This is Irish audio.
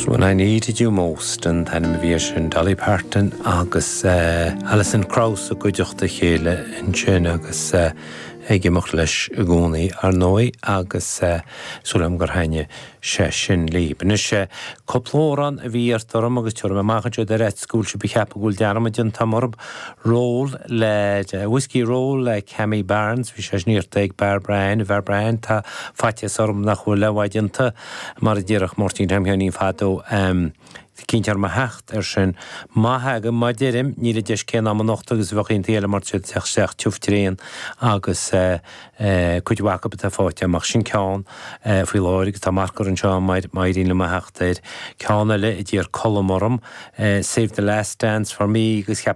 When I needed you most and then vision Dolly Parton agus Alison Krauss a goideocht a chéile in sin agus ag imach leis a gúnaí ar nói agus súlam gur haine sé sin líb. Is coplóran a bhí ar torm agus tuairm a maicha de réit scúil se bicheap a gúil dearm a dyn tamorb ról le whisky ról le Cammy Barnes bhí sé sníocht ag Bear Brian tá faitis orm nach chuil le waidinta mar a ddíireach Martin Hamheoní fadó Cíntear ma hecht sin maithe go maidirim ní a deis cén am nachta agus bhachín téile mar seach tiúftréon agus chuidhhacha be fáte amach sin ceán faoi láirgus tá marcar an seán mairín le heachtaid ceánna le i dtíar colmorm Save the Last Dance for Me agus cheap